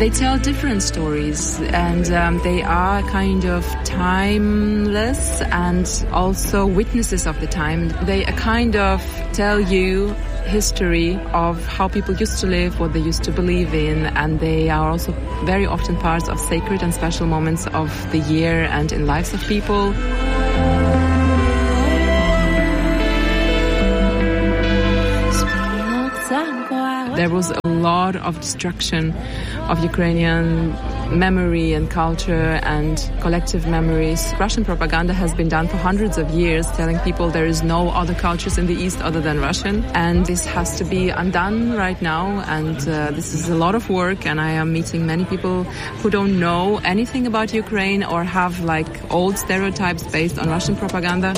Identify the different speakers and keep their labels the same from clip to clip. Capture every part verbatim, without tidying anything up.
Speaker 1: They tell different stories, and um, they are kind of timeless and also witnesses of the time. They kind of tell you history of how people used to live, what they used to believe in, and they are also very often parts of sacred and special moments of the year and in lives of people. There was a lot of destruction of Ukrainian memory and culture and collective memories. Russian propaganda has been done for hundreds of years, telling people there is no other cultures in the East other than Russian. And this has to be undone right now. And uh, this is a lot of work. And I am meeting many people who don't know anything about Ukraine or have like old stereotypes based on Russian propaganda.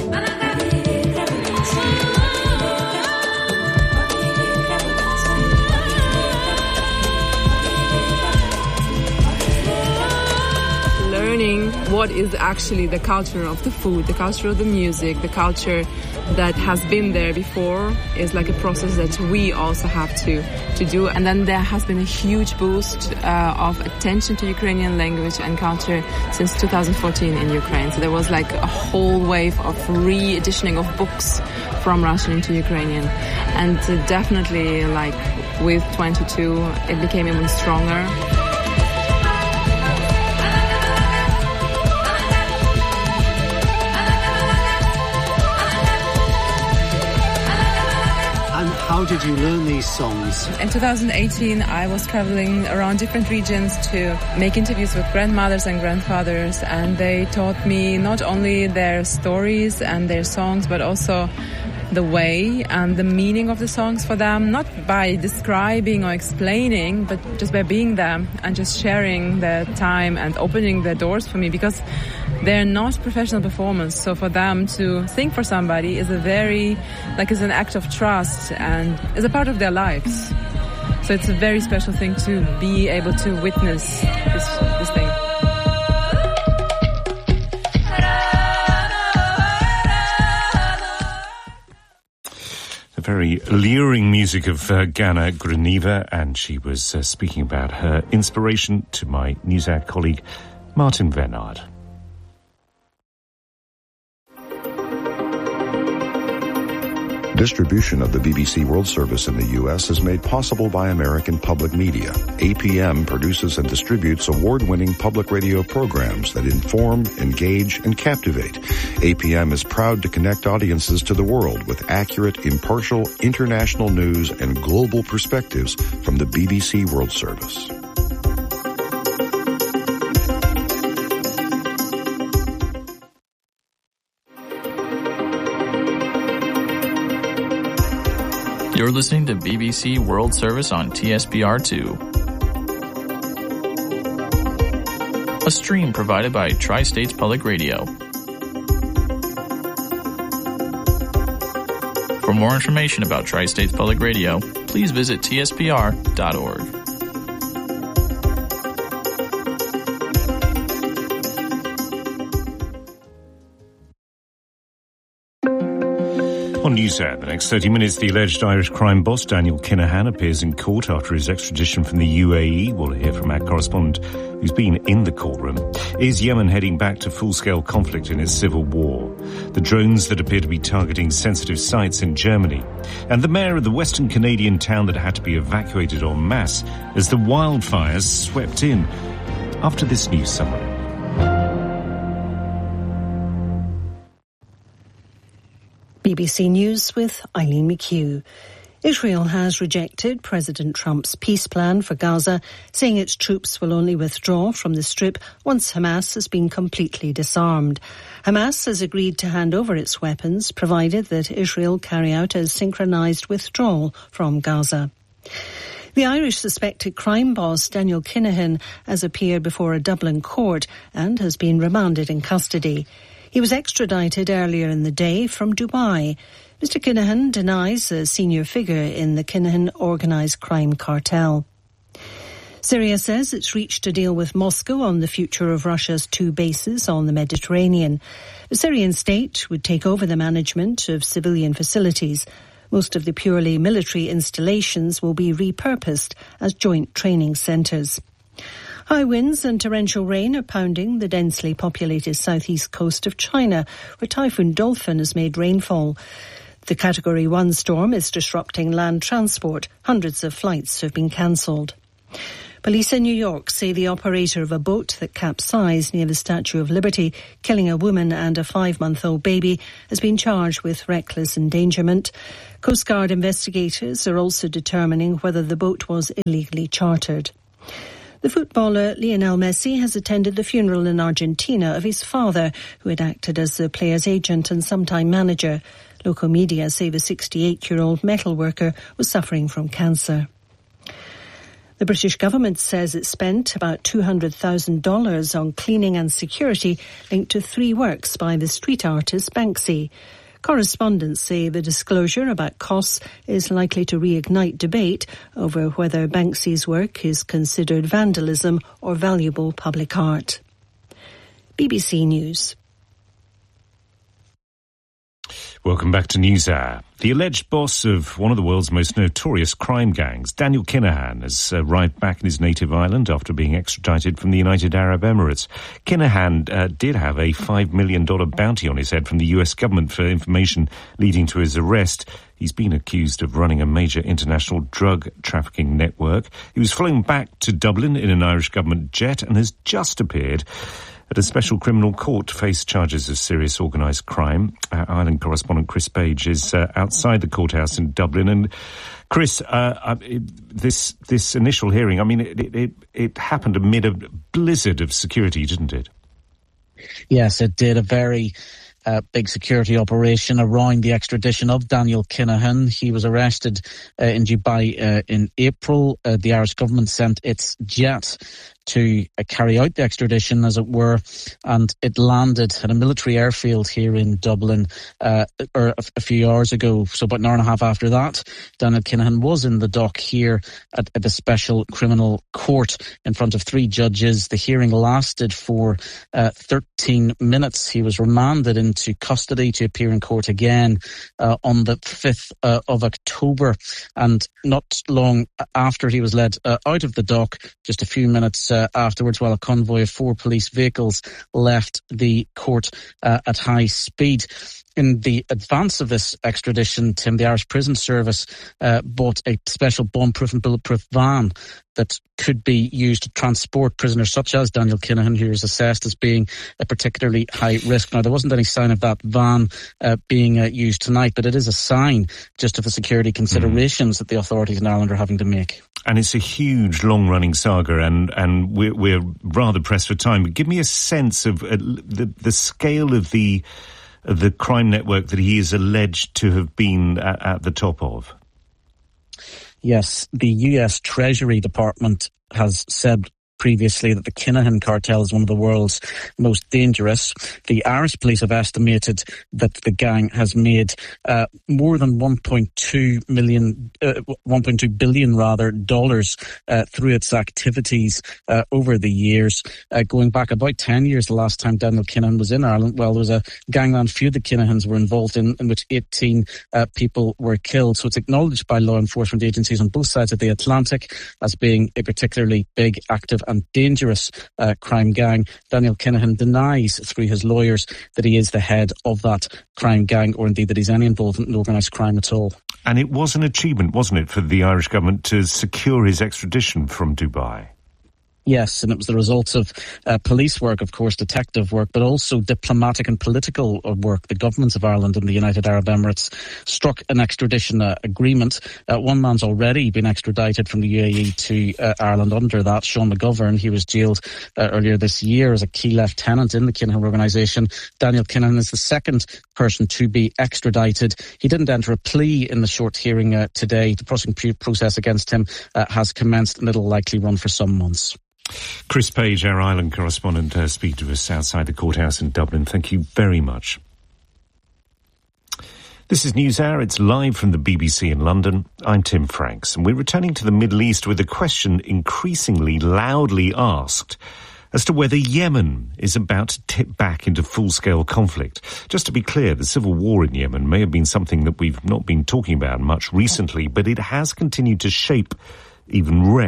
Speaker 1: What is actually the culture of the food, the culture of the music, the culture that has been there before is like a process that we also have to, to do. And then there has been a huge boost uh, of attention to Ukrainian language and culture since two thousand fourteen in Ukraine. So there was like a whole wave of re-editioning of books from Russian into Ukrainian. And uh, definitely like with twenty-two, it became even stronger.
Speaker 2: How did you learn these songs?
Speaker 1: In two thousand eighteen, I was traveling around different regions to make interviews with grandmothers and grandfathers, and they taught me not only their stories and their songs, but also the way and the meaning of the songs for them, not by describing or explaining, but just by being there and just sharing their time and opening their doors for me, because they're not professional performers. So for them to sing for somebody is a very, like, is an act of trust and is a part of their lives. So it's a very special thing to be able to witness this, this thing.
Speaker 3: The very alluring music of uh, Gana Gruniva, and she was uh, speaking about her inspiration to my Newsac colleague Martin Vennard.
Speaker 4: Distribution of the B B C World Service in the U S is made possible by American Public Media. A P M produces and distributes award-winning public radio programs that inform, engage, and captivate. A P M is proud to connect audiences to the world with accurate, impartial, international news and global perspectives from the B B C World Service.
Speaker 5: You're listening to B B C World Service on T S B R two. A stream provided by Tri-States Public Radio. For more information about Tri-States Public Radio, please visit T S P R dot org.
Speaker 3: On Newsat, the next thirty minutes, the alleged Irish crime boss Daniel Kinahan appears in court after his extradition from the U A E. We'll hear from our correspondent who's been in the courtroom. Is Yemen heading back to full-scale conflict in its civil war? The drones that appear to be targeting sensitive sites in Germany. And the mayor of the western Canadian town that had to be evacuated en masse as the wildfires swept in. After this news summary.
Speaker 6: B B C News with Eileen McHugh. Israel has rejected President Trump's peace plan for Gaza, saying its troops will only withdraw from the Strip once Hamas has been completely disarmed. Hamas has agreed to hand over its weapons, provided that Israel carry out a synchronized withdrawal from Gaza. The Irish suspected crime boss Daniel Kinahan has appeared before a Dublin court and has been remanded in custody. He was extradited earlier in the day from Dubai. Mister Kinahan denies a senior figure in the Kinahan organised crime cartel. Syria says it's reached a deal with Moscow on the future of Russia's two bases on the Mediterranean. The Syrian state would take over the management of civilian facilities. Most of the purely military installations will be repurposed as joint training centres. High winds and torrential rain are pounding the densely populated southeast coast of China, where Typhoon Dolphin has made rainfall. The Category one storm is disrupting land transport. Hundreds of flights have been cancelled. Police in New York say the operator of a boat that capsized near the Statue of Liberty, killing a woman and a five-month-old baby, has been charged with reckless endangerment. Coast Guard investigators are also determining whether the boat was illegally chartered. The footballer Lionel Messi has attended the funeral in Argentina of his father, who had acted as the player's agent and sometime manager. Local media say the sixty-eight-year-old metalworker was suffering from cancer. The British government says it spent about two hundred thousand dollars on cleaning and security linked to three works by the street artist Banksy. Correspondents say the disclosure about costs is likely to reignite debate over whether Banksy's work is considered vandalism or valuable public art. B B C News.
Speaker 3: Welcome back to NewsHour. The alleged boss of one of the world's most notorious crime gangs, Daniel Kinahan, has arrived back in his native island after being extradited from the United Arab Emirates. Kinahan uh, did have a five million dollars bounty on his head from the U S government for information leading to his arrest. He's been accused of running a major international drug trafficking network. He was flown back to Dublin in an Irish government jet and has just appeared at a special criminal court to face charges of serious organised crime. Our Ireland correspondent Chris Page is uh, outside the courthouse in Dublin. And Chris, uh, it, this this initial hearing, I mean, it, it, it happened amid a blizzard of security, didn't it?
Speaker 7: Yes, it did. A very Uh, big security operation around the extradition of Daniel Kinahan. He was arrested uh, in Dubai uh, in April. Uh, the Irish government sent its jet to uh, carry out the extradition, as it were, and it landed at a military airfield here in Dublin uh, or a, a few hours ago. So about an hour and a half after that, Daniel Kinahan was in the dock here at, at the Special Criminal Court in front of three judges. The hearing lasted for uh, thirteen minutes. He was remanded into custody to appear in court again uh, on the fifth uh, of October. And not long after he was led uh, out of the dock, just a few minutes uh, afterwards, while a convoy of four police vehicles left the court uh, at high speed. In the advance of this extradition, Tim, the Irish Prison Service uh, bought a special bomb-proof and bulletproof van that could be used to transport prisoners such as Daniel Kinahan, who is assessed as being a particularly high risk. Now, there wasn't any sign of that van uh, being uh, used tonight, but it is a sign just of the security considerations mm. that the authorities in Ireland are having to make.
Speaker 3: And it's a huge, long-running saga, and, and we're, we're rather pressed for time. But give me a sense of uh, the, the scale of the the crime network that he is alleged to have been at, at the top of.
Speaker 7: Yes, the U S Treasury Department has said previously that the Kinahan cartel is one of the world's most dangerous. The Irish police have estimated that the gang has made uh, more than one point two million, uh, one point two billion rather dollars uh, through its activities uh, over the years. Uh, going back about ten years, the last time Daniel Kinahan was in Ireland, well, there was a gangland feud the Kinahans were involved in, in which eighteen uh, people were killed. So it's acknowledged by law enforcement agencies on both sides of the Atlantic as being a particularly big, active and dangerous uh, crime gang. Daniel Kinahan denies through his lawyers that he is the head of that crime gang, or indeed that he's any involvement in organised crime at all.
Speaker 3: And it was an achievement, wasn't it, for the Irish government to secure his extradition from Dubai?
Speaker 7: Yes, and it was the result of uh, police work, of course, detective work, but also diplomatic and political work. The governments of Ireland and the United Arab Emirates struck an extradition uh, agreement. Uh, one man's already been extradited from the U A E to uh, Ireland under that, Sean McGovern. He was jailed uh, earlier this year as a key lieutenant in the Kinahan organisation. Daniel Kinahan is the second person to be extradited. He didn't enter a plea in the short hearing uh, today. The prosecution process against him uh, has commenced, and it'll likely run for some months.
Speaker 3: Chris Page, our Ireland correspondent, uh, speaking to us outside the courthouse in Dublin. Thank you very much. This is NewsHour. It's live from the B B C in London. I'm Tim Franks, and we're returning to the Middle East with a question increasingly loudly asked as to whether Yemen is about to tip back into full-scale conflict. Just to be clear, the civil war in Yemen may have been something that we've not been talking about much recently, but it has continued to shape, even wreck,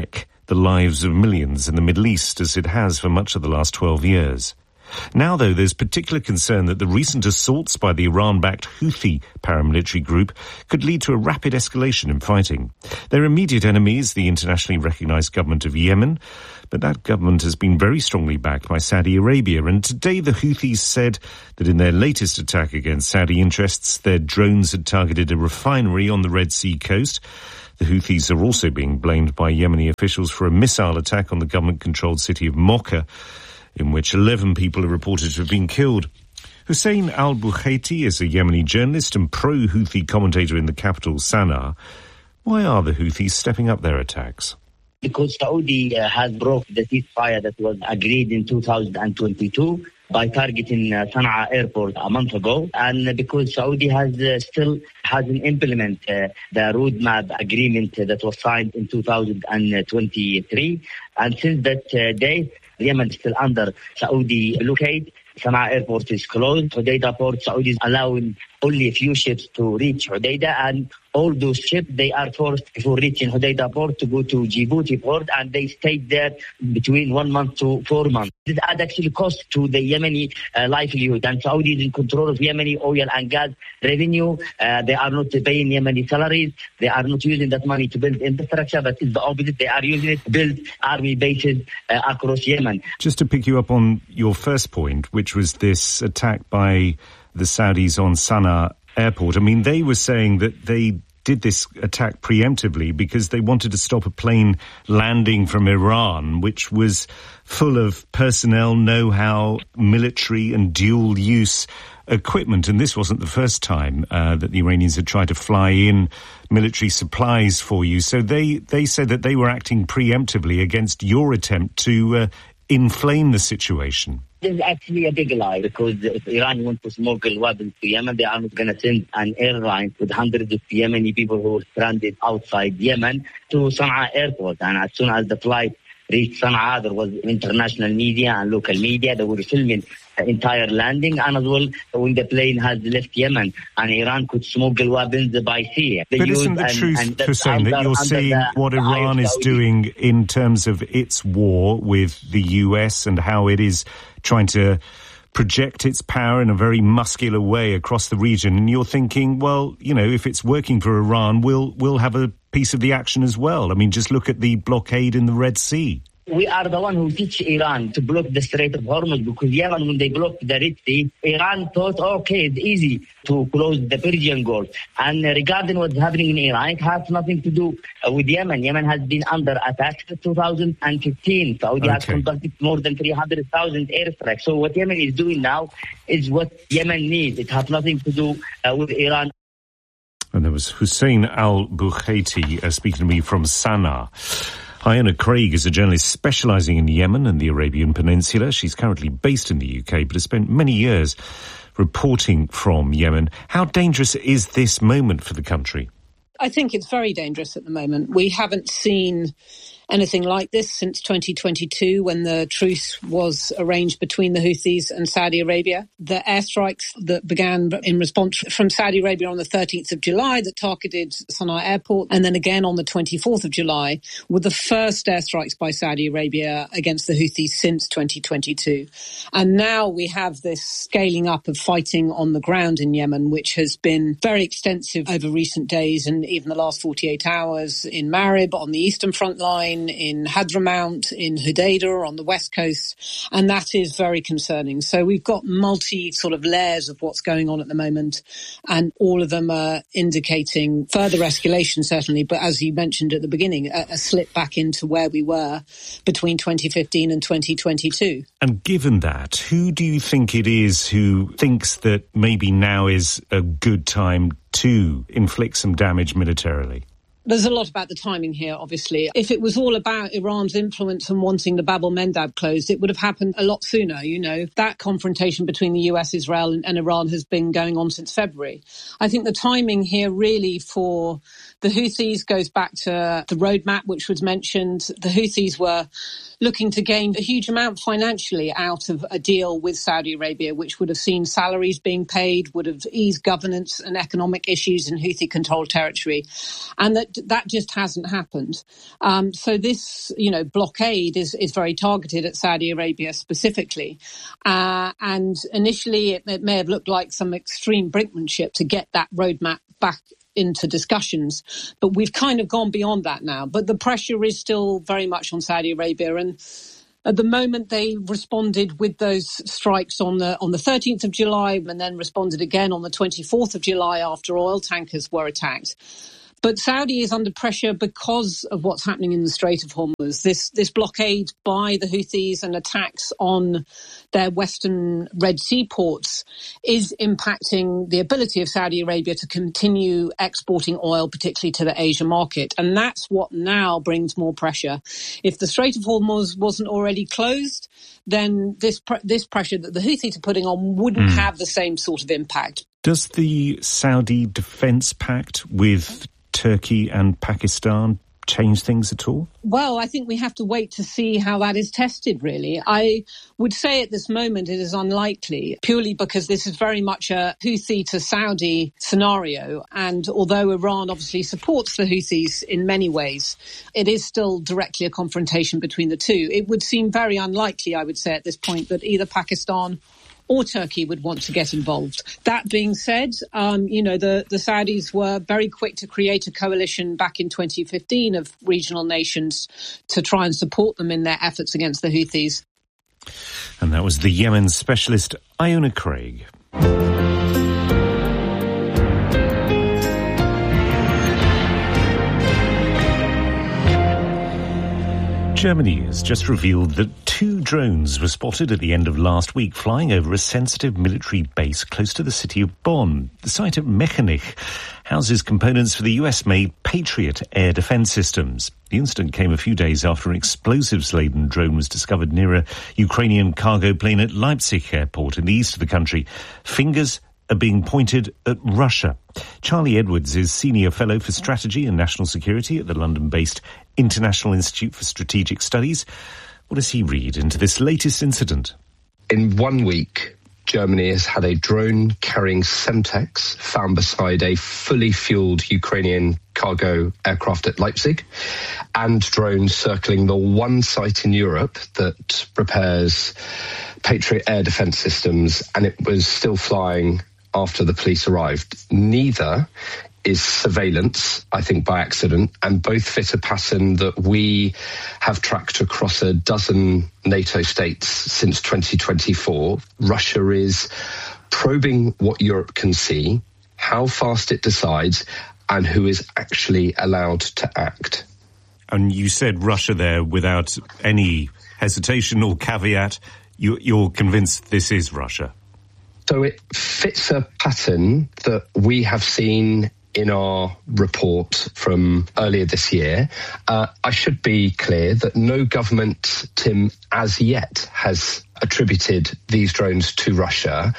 Speaker 3: the lives of millions in the Middle East, as it has for much of the last twelve years. Now, though, there's particular concern that the recent assaults by the Iran-backed Houthi paramilitary group could lead to a rapid escalation in fighting. Their immediate enemy is the internationally recognized government of Yemen, but that government has been very strongly backed by Saudi Arabia, and today the Houthis said that in their latest attack against Saudi interests, their drones had targeted a refinery on the Red Sea coast. The Houthis are also being blamed by Yemeni officials for a missile attack on the government-controlled city of Mocha, in which eleven people are reported to have been killed. Hussein al-Bukhaiti is a Yemeni journalist and pro-Houthi commentator in the capital, Sana'a. Why are the Houthis stepping up their attacks?
Speaker 8: Because Saudi uh, has broke the ceasefire that was agreed in two thousand twenty-two by targeting uh, Sana'a airport a month ago, and because Saudi has uh, still hasn't implemented uh, the roadmap agreement uh, that was signed in two thousand twenty-three, and since that uh, day, Yemen is still under Saudi blockade. Sana'a airport is closed. Hodeidah port, Saudi is allowing only a few ships to reach Hodeidah, and all those ships, they are forced before reaching Hodeidah port to go to Djibouti port, and they stayed there between one month to four months. This adds actually cost to the Yemeni uh, livelihood, and Saudi is in control of Yemeni oil and gas revenue. Uh, they are not paying Yemeni salaries. They are not using that money to build infrastructure, but it's the opposite. They are using it to build army bases uh, across Yemen.
Speaker 3: Just to pick you up on your first point, which was this attack by the Saudis on Sana'a airport. I mean, they were saying that they did this attack preemptively because they wanted to stop a plane landing from Iran, which was full of personnel, know-how, military and dual-use equipment. And this wasn't the first time uh, that the Iranians had tried to fly in military supplies for you. So they, they said that they were acting preemptively against your attempt to uh, inflame the situation.
Speaker 8: This is actually a big lie, because if Iran wants to smuggle weapons to Yemen, they are not going to send an airline with hundreds of Yemeni people who are stranded outside Yemen to Sana'a airport. And as soon as the flight reached Sana'a, there was international media and local media that were filming the entire landing, and as well when the plane has left Yemen, and Iran could smuggle weapons by sea. They
Speaker 3: but isn't the
Speaker 8: and,
Speaker 3: truth,
Speaker 8: and
Speaker 3: Hussein, that you're seeing the, what the Iran is doing in terms of its war with the U S and how it is trying to project its power in a very muscular way across the region, and you're thinking, well, you know, if it's working for Iran, we'll we'll have a piece of the action as well. I mean, just look at the blockade in the Red Sea.
Speaker 8: We are the one who teach Iran to block the Strait of Hormuz, because Yemen, when they blocked the Red Sea, Iran thought, okay, it's easy to close the Persian Gulf. And regarding what's happening in Iran, it has nothing to do with Yemen. Yemen has been under attack since two thousand fifteen. Saudi okay. has conducted more than three hundred thousand airstrikes. So what Yemen is doing now is what Yemen needs. It has nothing to do uh, with Iran.
Speaker 3: And there was Hussein al-Bukhaiti uh, speaking to me from Sana'a. Iona Craig is a journalist specialising in Yemen and the Arabian Peninsula. She's currently based in the U K, but has spent many years reporting from Yemen. How dangerous is this moment for the country?
Speaker 9: I think it's very dangerous at the moment. We haven't seen anything like this since twenty twenty-two, when the truce was arranged between the Houthis and Saudi Arabia. The airstrikes that began in response from Saudi Arabia on the thirteenth of July that targeted Sana'a airport, and then again on the twenty-fourth of July, were the first airstrikes by Saudi Arabia against the Houthis since twenty twenty-two. And now we have this scaling up of fighting on the ground in Yemen, which has been very extensive over recent days, and even the last forty-eight hours in Marib on the eastern front line, in Hadramaut, in Hodeidah on the west coast, and that is very concerning. So we've got multi sort of layers of what's going on at the moment, and all of them are indicating further escalation, certainly, but as you mentioned at the beginning, a, a slip back into where we were between twenty fifteen and twenty twenty-two.
Speaker 3: And given that, who do you think it is who thinks that maybe now is a good time to inflict some damage militarily?
Speaker 9: There's a lot about the timing here, obviously. If it was all about Iran's influence and wanting the Bab el-Mandab closed, it would have happened a lot sooner. You know, that confrontation between the U S, Israel and, and Iran has been going on since February. I think the timing here really for The Houthis goes back to the roadmap, which was mentioned. The Houthis were looking to gain a huge amount financially out of a deal with Saudi Arabia, which would have seen salaries being paid, would have eased governance and economic issues in Houthi-controlled territory. And that that just hasn't happened. Um, so this, you know, blockade is, is very targeted at Saudi Arabia specifically. Uh, and initially it, it may have looked like some extreme brinkmanship to get that roadmap back into discussions, but we've kind of gone beyond that now. But the pressure is still very much on Saudi Arabia, and at the moment they responded with those strikes on the on the thirteenth of July, and then responded again on the twenty-fourth of July after oil tankers were attacked. But Saudi is under pressure because of what's happening in the Strait of Hormuz. This this blockade by the Houthis and attacks on their western Red Sea ports is impacting the ability of Saudi Arabia to continue exporting oil, particularly to the Asia market. And that's what now brings more pressure. If the Strait of Hormuz wasn't already closed, then this pr- this pressure that the Houthis are putting on wouldn't mm. have the same sort of impact.
Speaker 3: Does the Saudi Defence Pact with Turkey and Pakistan change things at all?
Speaker 9: Well, I think we have to wait to see how that is tested, really. I would say at this moment it is unlikely, purely because this is very much a Houthi to Saudi scenario. And although Iran obviously supports the Houthis in many ways, it is still directly a confrontation between the two. It would seem very unlikely, I would say at this point, that either Pakistan or Turkey would want to get involved. That being said, um, you know, the, the Saudis were very quick to create a coalition back in twenty fifteen of regional nations to try and support them in their efforts against the Houthis.
Speaker 3: And that was the Yemen specialist, Iona Craig. Germany has just revealed that two drones were spotted at the end of last week flying over a sensitive military base close to the city of Bonn. The site at Mechanich houses components for the U S-made Patriot air defense systems. The incident came a few days after an explosives-laden drone was discovered near a Ukrainian cargo plane at Leipzig airport in the east of the country. Fingers are being pointed at Russia. Charlie Edwards is Senior Fellow for Strategy and National Security at the London-based International Institute for Strategic Studies. What does he read into this latest incident?
Speaker 10: In one week, Germany has had a drone carrying Semtex found beside a fully fueled Ukrainian cargo aircraft at Leipzig, and drones circling the one site in Europe that repairs Patriot air defense systems, and it was still flying after the police arrived. Neither is surveillance, I think, by accident, and both fit a pattern that we have tracked across a dozen NATO states since twenty twenty-four. Russia is probing what Europe can see, how fast it decides, and who is actually allowed to act.
Speaker 3: And you said Russia there without any hesitation or caveat. You, you're convinced this is Russia?
Speaker 10: So it fits a pattern that we have seen in our report from earlier this year. Uh, I should be clear that no government, Tim, as yet has attributed these drones to Russia.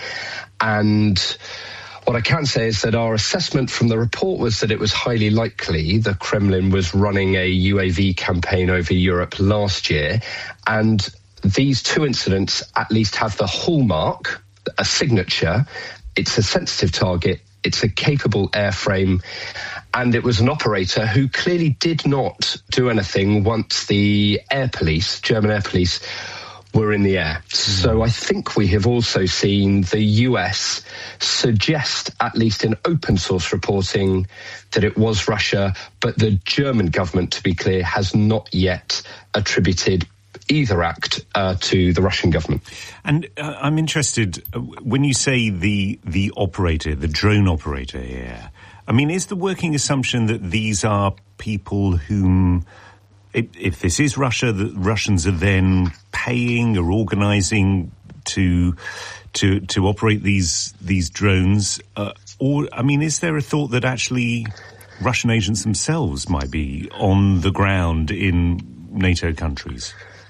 Speaker 10: And what I can say is that our assessment from the report was that it was highly likely the Kremlin was running a U A V campaign over Europe last year. And these two incidents at least have the hallmark, a signature. It's a sensitive target. It's a capable airframe. And it was an operator who clearly did not do anything once the air police, German air police, were in the air. So I think we have also seen the U S suggest, at least in open source reporting, that it was Russia. But the German government, to be clear, has not yet attributed either act uh, to the Russian government.
Speaker 3: And uh, I'm interested, uh, when you say the the operator, the drone operator here, I mean, is the working assumption that these are people whom, if, if this is Russia, the Russians are then paying or organising to to to operate these these drones? Uh, or, I mean, is there a thought that actually Russian agents themselves might be on the ground in NATO countries?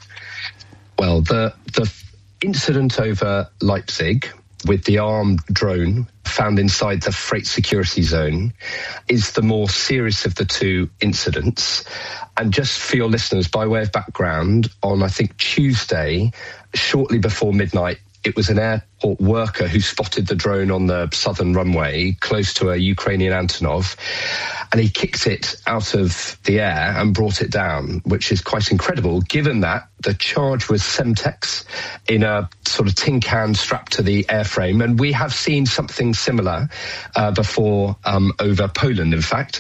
Speaker 10: Well, the the incident over Leipzig with the armed drone found inside the freight security zone is the more serious of the two incidents. And just for your listeners, by way of background, on I think Tuesday, shortly before midnight, it was an airport worker who spotted the drone on the southern runway close to a Ukrainian Antonov, and he kicked it out of the air and brought it down, which is quite incredible, given that the charge was Semtex in a sort of tin can strapped to the airframe. And we have seen something similar uh, before um, over Poland, in fact.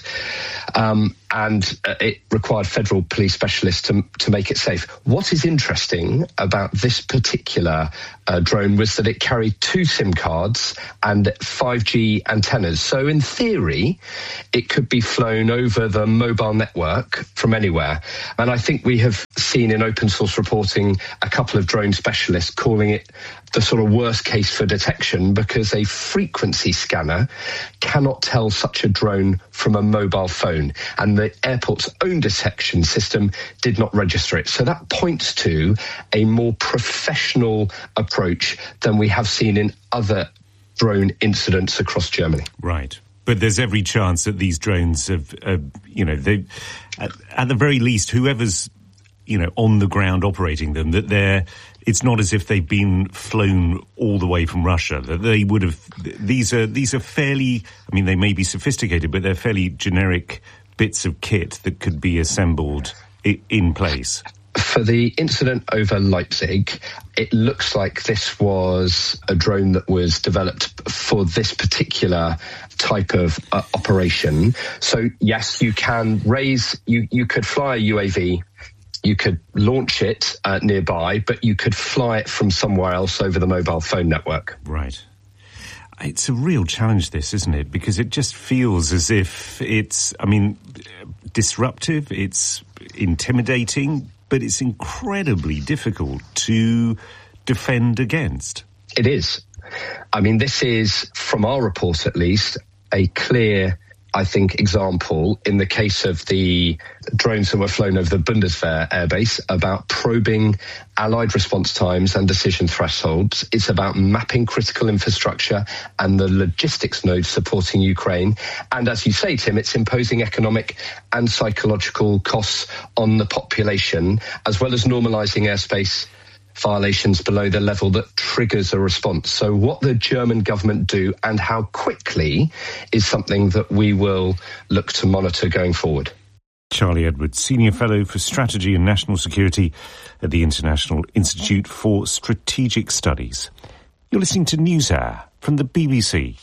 Speaker 10: Um, and uh, it required federal police specialists to, to make it safe. What is interesting about this particular uh, drone was that it carried two SIM cards and five G antennas. So in theory, it could be flown over the mobile network from anywhere. And I think we have seen in open source reporting a couple of drone specialists calling it the sort of worst case for detection, because a frequency scanner cannot tell such a drone from a mobile phone, and the airport's own detection system did not register it. So that points to a more professional approach than we have seen in other drone incidents across Germany.
Speaker 3: Right. But there's every chance that these drones have, uh, you know, they, at, at the very least, whoever's, you know, on the ground operating them, that they're, it's not as if they've been flown all the way from Russia, that they would have, these are, these are fairly, I mean, they may be sophisticated, but they're fairly generic bits of kit that could be assembled i- in place.
Speaker 10: For the incident over Leipzig, it looks like this was a drone that was developed for this particular type of uh, operation. So yes, you can raise, you, you could fly a U A V, you could launch it uh, nearby, but you could fly it from somewhere else over the mobile phone network.
Speaker 3: Right. It's a real challenge, this, isn't it? Because it just feels as if it's, I mean, disruptive, it's intimidating, but it's incredibly difficult to defend against.
Speaker 10: It is. I mean, this is, from our report at least, a clear, I think, example in the case of the drones that were flown over the Bundeswehr airbase about probing Allied response times and decision thresholds. It's about mapping critical infrastructure and the logistics nodes supporting Ukraine. And as you say, Tim, it's imposing economic and psychological costs on the population, as well as normalizing airspace violations below the level that triggers a response. So what the German government do and how quickly is something that we will look to monitor going forward.
Speaker 3: Charlie Edwards, Senior Fellow for Strategy and National Security at the International Institute for Strategic Studies. You're listening to NewsHour from the B B C.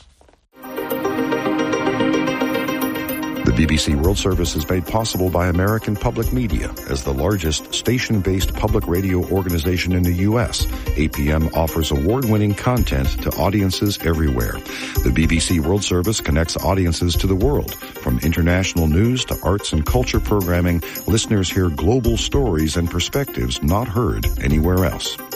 Speaker 4: The B B C World Service is made possible by American Public Media. As the largest station-based public radio organization in the U S, A P M offers award-winning content to audiences everywhere. The B B C World Service connects audiences to the world. From international news to arts and culture programming, listeners hear global stories and perspectives not heard anywhere else.